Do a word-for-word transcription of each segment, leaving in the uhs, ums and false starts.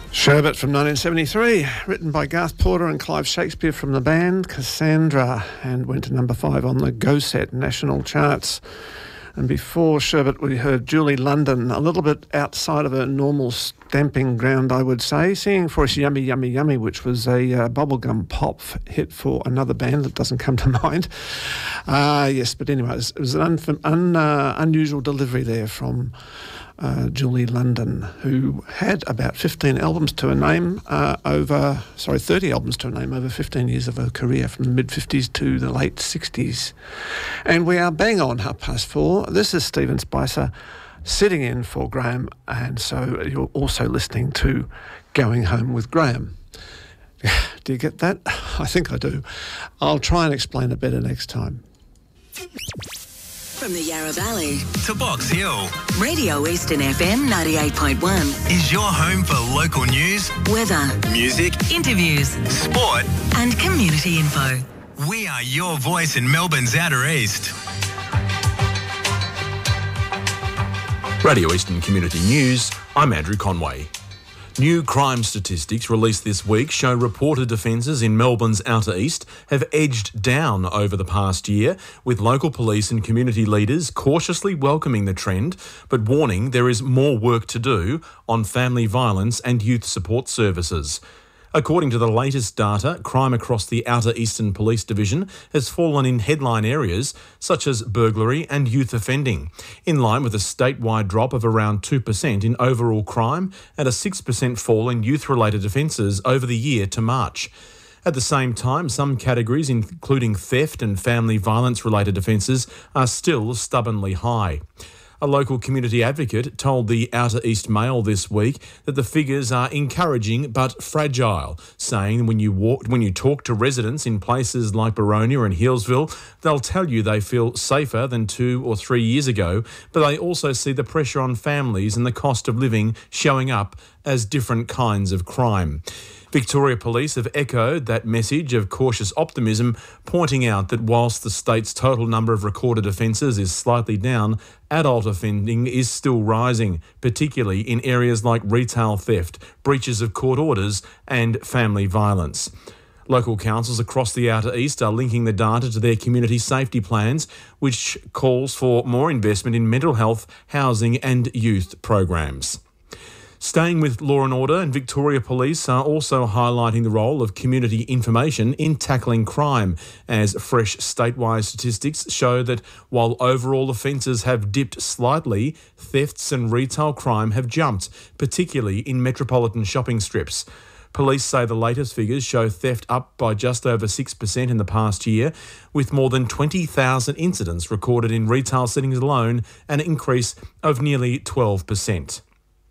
Sherbet from nineteen seventy-three, written by Garth Porter and Clive Shakespeare from the band Cassandra, and went to number five on the Go Set national charts. And before Sherbet, we heard Julie London, a little bit outside of her normal stamping ground, I would say, singing for us Yummy, Yummy, Yummy, which was a uh, bubblegum pop hit for another band that doesn't come to mind. Uh, yes, but anyway, it was, it was an un, un, uh, unusual delivery there from Uh, Julie London, who had about fifteen albums to her name uh, over, sorry, thirty albums to her name over fifteen years of her career, from the mid-fifties to the late sixties. And we are bang on half past four. This is Stephen Spicer sitting in for Graham, and so you're also listening to Going Home with Graham. Do you get that? I think I do. I'll try and explain it better next time. From the Yarra Valley to Box Hill, Radio Eastern F M ninety-eight point one is your home for local news, weather, music, interviews, sport and community info. We are your voice in Melbourne's Outer East. Radio Eastern Community News, I'm Andrew Conway. New crime statistics released this week show reported offences in Melbourne's Outer East have edged down over the past year, with local police and community leaders cautiously welcoming the trend, but warning there is more work to do on family violence and youth support services. According to the latest data, crime across the Outer Eastern Police Division has fallen in headline areas such as burglary and youth offending, in line with a statewide drop of around two percent in overall crime and a six percent fall in youth-related offences over the year to March. At the same time, some categories, including theft and family violence-related offences, are still stubbornly high. A local community advocate told the Outer East Mail this week that the figures are encouraging but fragile, saying when you walk, when you talk to residents in places like Boronia and Healesville, they'll tell you they feel safer than two or three years ago, but they also see the pressure on families and the cost of living showing up as different kinds of crime. Victoria Police have echoed that message of cautious optimism, pointing out that whilst the state's total number of recorded offences is slightly down, adult offending is still rising, particularly in areas like retail theft, breaches of court orders and family violence. Local councils across the Outer East are linking the data to their community safety plans, which calls for more investment in mental health, housing and youth programs. Staying with law and order, and Victoria Police are also highlighting the role of community information in tackling crime, as fresh statewide statistics show that while overall offences have dipped slightly, thefts and retail crime have jumped, particularly in metropolitan shopping strips. Police say the latest figures show theft up by just over six percent in the past year, with more than twenty thousand incidents recorded in retail settings alone, an increase of nearly twelve percent.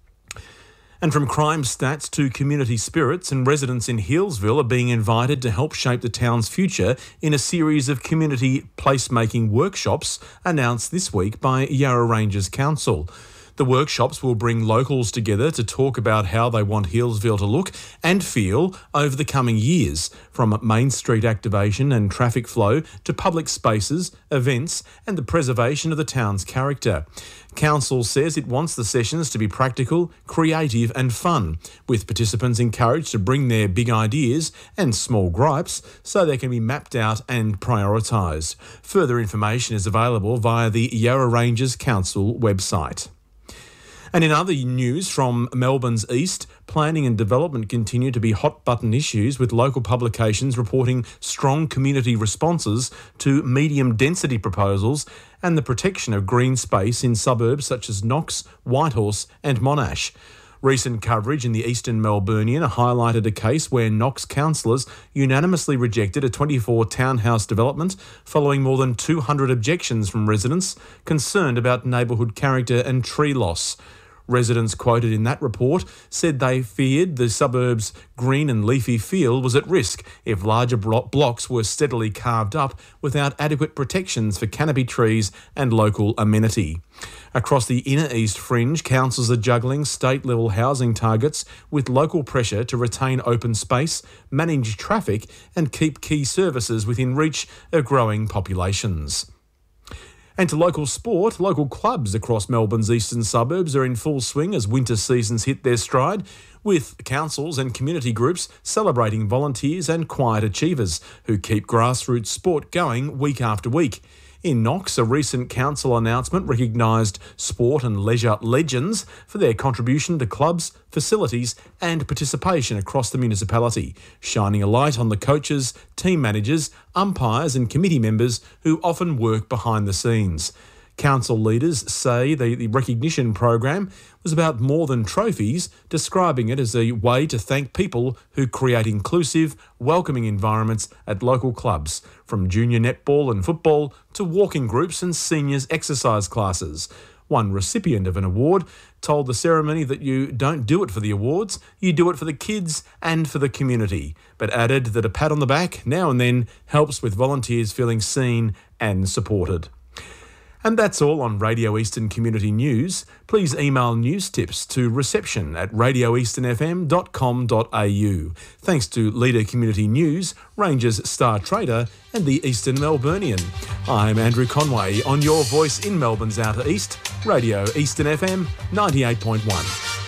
And from crime stats to community spirits, and residents in Healesville are being invited to help shape the town's future in a series of community placemaking workshops announced this week by Yarra Ranges Council. The workshops will bring locals together to talk about how they want Healesville to look and feel over the coming years, from Main Street activation and traffic flow to public spaces, events and the preservation of the town's character. Council says it wants the sessions to be practical, creative and fun, with participants encouraged to bring their big ideas and small gripes so they can be mapped out and prioritised. Further information is available via the Yarra Ranges Council website. And in other news from Melbourne's East, planning and development continue to be hot-button issues, with local publications reporting strong community responses to medium-density proposals and the protection of green space in suburbs such as Knox, Whitehorse and Monash. Recent coverage in the Eastern Melburnian highlighted a case where Knox councillors unanimously rejected a twenty-four townhouse development following more than two hundred objections from residents concerned about neighbourhood character and tree loss. Residents quoted in that report said they feared the suburb's green and leafy feel was at risk if larger blocks were steadily carved up without adequate protections for canopy trees and local amenity. Across the inner east fringe, councils are juggling state-level housing targets with local pressure to retain open space, manage traffic and keep key services within reach of growing populations. And to local sport, local clubs across Melbourne's eastern suburbs are in full swing as winter seasons hit their stride, with councils and community groups celebrating volunteers and quiet achievers who keep grassroots sport going week after week. In Knox, a recent council announcement recognised sport and leisure legends for their contribution to clubs, facilities and participation across the municipality, shining a light on the coaches, team managers, umpires and committee members who often work behind the scenes. Council leaders say the, the recognition program was about more than trophies, describing it as a way to thank people who create inclusive, welcoming environments at local clubs, from junior netball and football to walking groups and seniors exercise classes. One recipient of an award told the ceremony that you don't do it for the awards, you do it for the kids and for the community, but added that a pat on the back now and then helps with volunteers feeling seen and supported. And that's all on Radio Eastern Community News. Please email news tips to reception at radio eastern f m dot com dot a u. Thanks to Leader Community News, Rangers Star Trader and the Eastern Melburnian. I'm Andrew Conway on your voice in Melbourne's Outer East, Radio Eastern F M ninety-eight point one.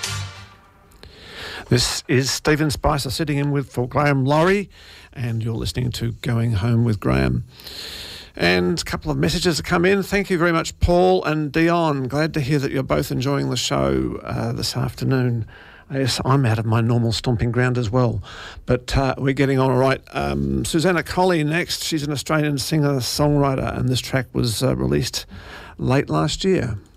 This is Stephen Spicer sitting in with for Graham Laurie, and you're listening to Going Home with Graham. And a couple of messages have come in. Thank you very much, Paul and Dion. Glad to hear that you're both enjoying the show uh, this afternoon. Yes, I'm out of my normal stomping ground as well, but uh, we're getting on all right. Um, Susanna Colley next. She's an Australian singer-songwriter, and this track was uh, released late last year.